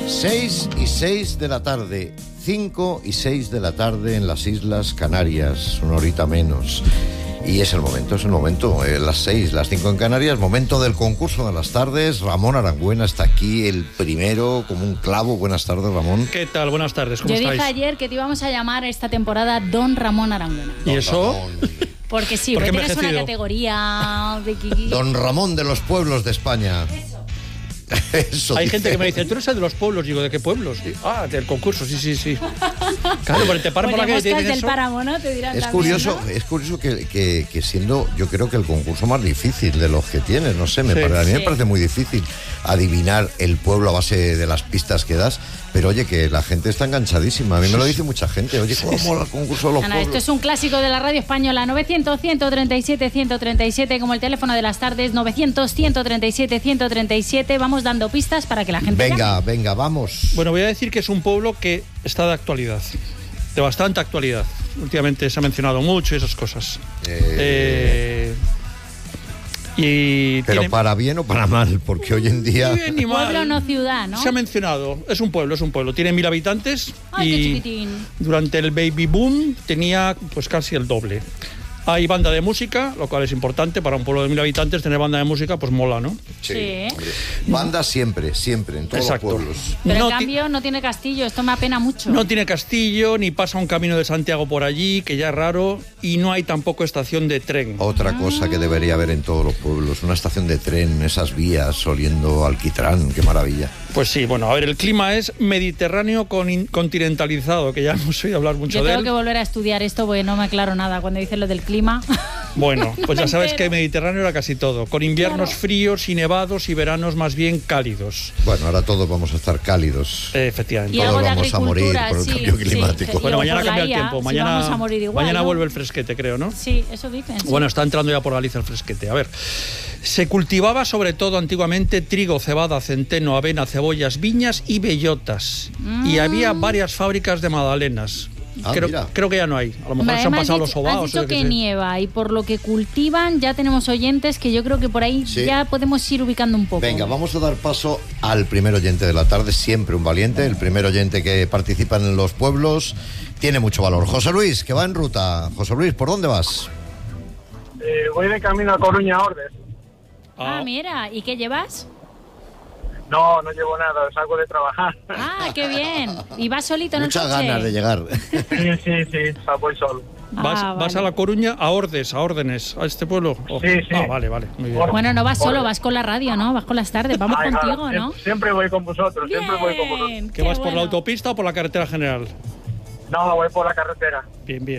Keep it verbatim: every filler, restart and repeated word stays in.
seis y seis de la tarde, cinco y seis de la tarde en las Islas Canarias, una horita menos. Y es el momento, es el momento, eh, las seis, las cinco en Canarias, momento del concurso de las tardes. Ramón Arangüena está aquí, el primero, como un clavo. Buenas tardes, Ramón. ¿Qué tal? Buenas tardes, ¿cómo Yo estáis? dije ayer que te íbamos a llamar esta temporada Don Ramón Arangüena. ¿Y eso? Porque sí, Porque porque tienes una envejecido. categoría de... Don Ramón de los pueblos de España. Eso Hay dice. gente que me dice, ¿tú eres el de los pueblos? Digo, ¿de qué pueblos? Y, ah, del concurso, sí, sí, sí. Claro, pero te paran por la calle y te dicen del eso. páramo, ¿no? Te dirán Es también, curioso, ¿no? es curioso que, que, que siendo, yo creo que el concurso más difícil de los que tienes, no sé, me Sí. pare- a mí me Sí. parece muy difícil adivinar el pueblo a base de las pistas que das, pero oye, que la gente está enganchadísima, a mí me lo dice mucha gente, oye, ¿cómo mola el concurso de los No, no, pueblos? esto es un clásico de la radio española. Novecientos, ciento treinta y siete, ciento treinta y siete, como el teléfono de las tardes. Novecientos, ciento treinta y siete, ciento treinta y siete. Vamos dando pistas para que la gente Venga, llame. venga, vamos. Bueno, voy a decir que es un pueblo que está de actualidad, de bastante actualidad. Últimamente se ha mencionado mucho y esas cosas. Eh, Eh, y pero tiene- para bien o para mal, porque hoy en día... Ni bien ni mal. Pueblo no ciudad, ¿no? Se ha mencionado, es un pueblo, es un pueblo. Tiene mil habitantes Ay, qué y chiquitín. durante el baby boom tenía pues casi el doble. Hay banda de música, lo cual es importante para un pueblo de mil habitantes. Tener banda de música, pues mola, ¿no? Sí. hombre. Banda siempre, siempre, en todos Exacto. los pueblos. Pero No en ti- cambio no tiene castillo. Esto me apena mucho. No tiene castillo, ni pasa un camino de Santiago por allí, que ya es raro, y no hay tampoco estación de tren. Otra cosa que debería haber en todos los pueblos, una estación de tren, esas vías oliendo a alquitrán, qué maravilla. Pues sí, bueno, a ver, el clima es mediterráneo con in- continentalizado, que ya hemos oído hablar mucho Yo de tengo él. que volver a estudiar esto porque no me aclaro nada cuando dicen lo del clima. Bueno, pues ya Me sabes entero. que Mediterráneo era casi todo, con inviernos Claro. fríos y nevados y veranos más bien cálidos. Bueno, ahora todos vamos a estar cálidos. Eh, efectivamente. Y Todos algo de vamos a morir agricultura, por el sí, cambio sí. climático. Y Bueno, o mañana por la cambia el I A, tiempo, si mañana, vamos a morir igual, mañana ¿no? vuelve el fresquete, creo, ¿no? Sí, eso dicen. sí. Bueno, está entrando ya por Galicia el fresquete. A ver, se cultivaba sobre todo antiguamente trigo, cebada, centeno, avena, cebollas, viñas y bellotas. Y había varias fábricas de magdalenas. Ah, creo, mira. creo que ya no hay. A lo mejor Hombre, se han además pasado has los dicho- sobaos. Has dicho yo qué que sé. nieva y por lo que cultivan ya tenemos oyentes que yo creo que por ahí Sí. ya podemos ir ubicando un poco. Venga, vamos a dar paso al primer oyente de la tarde, siempre un valiente, el primer oyente que participa en los pueblos, tiene mucho valor. José Luis, que va en ruta. José Luis, ¿por dónde vas? Eh, voy de camino a Coruña, Ordes. Ah, Ah, mira, ¿y qué llevas? No, no llevo nada, salgo de trabajar. Ah, qué bien. ¿Y vas solito en Muchas el coche? ganas de llegar. Sí, sí, sí, o sea, voy solo. ¿Vas, Ah, vas vale. a La Coruña, a Ordes, a órdenes, a este pueblo? Oh. Sí, sí. Ah, vale, vale, muy bien. Bueno. Bueno, no vas solo, Ordes. vas con la radio, ¿no? Vas con las tardes, vamos Ay, claro, contigo, siem- ¿no? Siempre voy con vosotros, siempre voy con vosotros. Bien, ¿Que qué vas por la bueno. autopista o por la carretera general? No, voy por la carretera. Bien, bien.